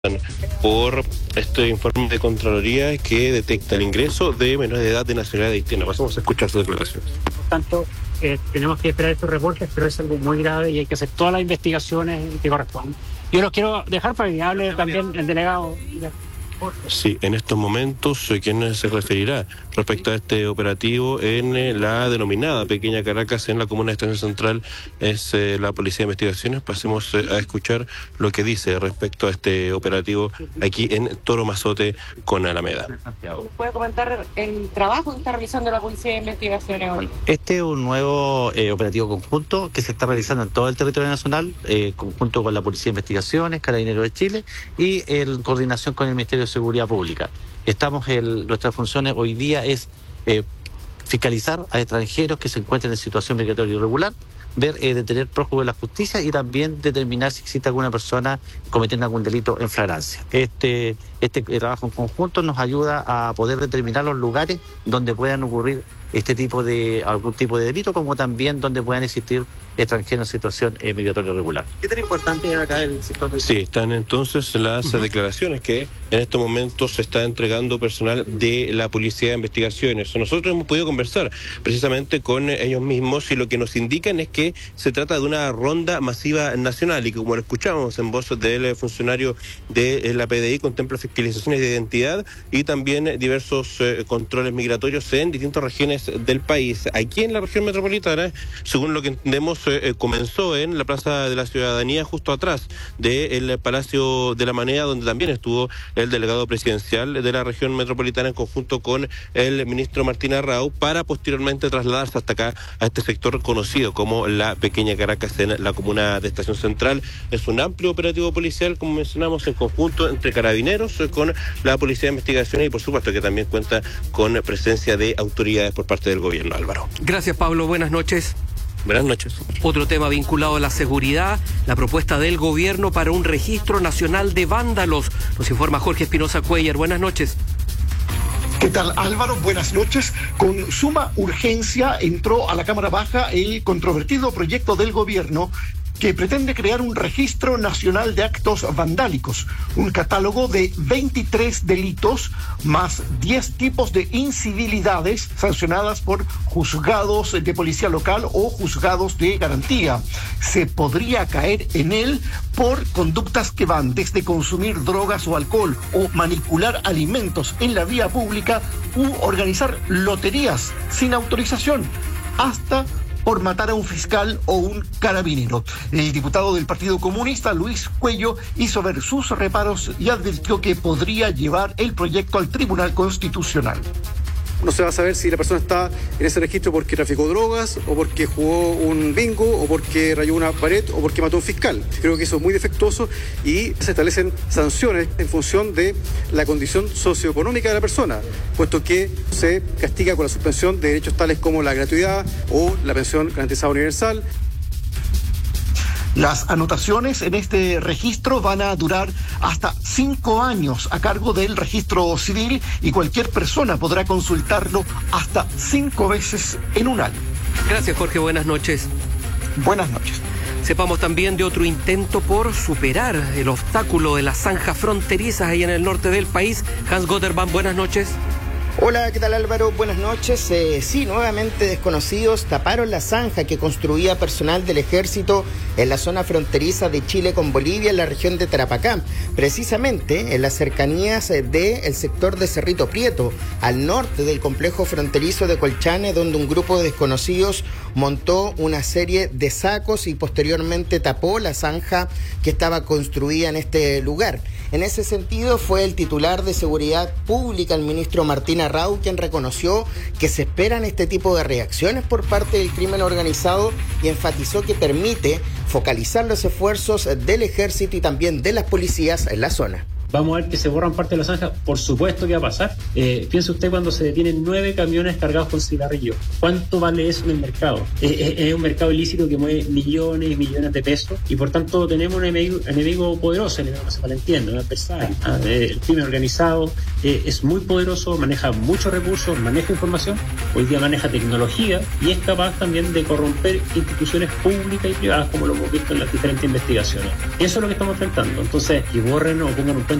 por este informe de Contraloría que detecta el ingreso de menores de edad de nacionalidad haitiana. Pasamos a escuchar sus declaraciones. Por tanto, tenemos que esperar estos reportes, pero es algo muy grave y hay que hacer todas las investigaciones que corresponden. Yo los quiero dejar para que hable también el delegado. Sí, en estos momentos, ¿quién se referirá respecto a este operativo en la denominada Pequeña Caracas, en la comuna de Estación Central? Es la Policía de Investigaciones. Pasemos a escuchar lo que dice respecto a este operativo aquí en Toro Mazote con Alameda. ¿Puede comentar el trabajo que está realizando la Policía de Investigaciones hoy? Este es un nuevo operativo conjunto que se está realizando en todo el territorio nacional, conjunto con la Policía de Investigaciones, Carabineros de Chile y en coordinación con el Ministerio de Seguridad Pública. Nuestras funciones hoy día es fiscalizar a extranjeros que se encuentren en situación migratoria irregular, detener prófugos de la justicia y también determinar si existe alguna persona cometiendo algún delito en flagrancia. Este trabajo en conjunto nos ayuda a poder determinar los lugares donde puedan ocurrir algún tipo de delito, como también donde puedan existir extranjeros en situación migratoria irregular. ¿Qué tan importante es acá el sector? Sí, están entonces las declaraciones que en estos momentos se está entregando personal de la Policía de Investigaciones. Nosotros hemos podido conversar precisamente con ellos mismos y lo que nos indican es que se trata de una ronda masiva nacional y que, como lo escuchamos en voz del funcionario de la PDI, contempla fiscalizaciones de identidad y también diversos controles migratorios en distintas regiones del país. Aquí en la región metropolitana, según lo que entendemos, comenzó en la Plaza de la Ciudadanía, justo atrás del Palacio de la Moneda, donde también estuvo el delegado presidencial de la región metropolitana en conjunto con el ministro Martín Arrau, para posteriormente trasladarse hasta acá, a este sector conocido como la Pequeña Caracas, en la comuna de Estación Central. Es un amplio operativo policial, como mencionamos, en conjunto entre Carabineros, con la Policía de Investigaciones y por supuesto que también cuenta con presencia de autoridades por parte del gobierno. Álvaro. Gracias, Pablo. Buenas noches. Buenas noches. Otro tema vinculado a la seguridad, la propuesta del gobierno para un registro nacional de vándalos. Nos informa Jorge Espinosa Cuellar. Buenas noches. ¿Qué tal, Álvaro? Buenas noches. Con suma urgencia entró a la Cámara Baja el controvertido proyecto del gobierno que pretende crear un registro nacional de actos vandálicos, un catálogo de 23 delitos más 10 tipos de incivilidades sancionadas por juzgados de policía local o juzgados de garantía. Se podría caer en él por conductas que van desde consumir drogas o alcohol o manipular alimentos en la vía pública u organizar loterías sin autorización, hasta por matar a un fiscal o un carabinero. El diputado del Partido Comunista, Luis Cuello, hizo ver sus reparos y advirtió que podría llevar el proyecto al Tribunal Constitucional. No se va a saber si la persona está en ese registro porque traficó drogas, o porque jugó un bingo, o porque rayó una pared, o porque mató a un fiscal. Creo que eso es muy defectuoso y se establecen sanciones en función de la condición socioeconómica de la persona, puesto que se castiga con la suspensión de derechos tales como la gratuidad o la pensión garantizada universal. Las anotaciones en este registro van a durar hasta 5 años a cargo del registro civil y cualquier persona podrá consultarlo hasta 5 veces en un año. Gracias, Jorge. Buenas noches. Buenas noches. Sepamos también de otro intento por superar el obstáculo de las zanjas fronterizas ahí en el norte del país. Hans Gotterman, buenas noches. Hola, ¿qué tal, Álvaro? Buenas noches. Sí, nuevamente desconocidos taparon la zanja que construía personal del ejército en la zona fronteriza de Chile con Bolivia, en la región de Tarapacá, precisamente en las cercanías del sector de Cerrito Prieto, al norte del complejo fronterizo de Colchane, donde un grupo de desconocidos montó una serie de sacos y posteriormente tapó la zanja que estaba construida en este lugar. En ese sentido, fue el titular de Seguridad Pública, el ministro Martín Arrau, quien reconoció que se esperan este tipo de reacciones por parte del crimen organizado y enfatizó que permite focalizar los esfuerzos del ejército y también de las policías en la zona. ¿Vamos a ver que se borran parte de la zanja? Por supuesto que va a pasar. Piense usted cuando se detienen 9 camiones cargados con cigarrillos. ¿Cuánto vale eso en el mercado? Es un mercado ilícito que mueve millones y millones de pesos y por tanto tenemos un enemigo poderoso, enemigo que se malentiende, un adversario. El crimen organizado es muy poderoso, maneja muchos recursos, maneja información, hoy día maneja tecnología y es capaz también de corromper instituciones públicas y privadas como lo hemos visto en las diferentes investigaciones. Eso es lo que estamos enfrentando. Entonces, que borren o pongan un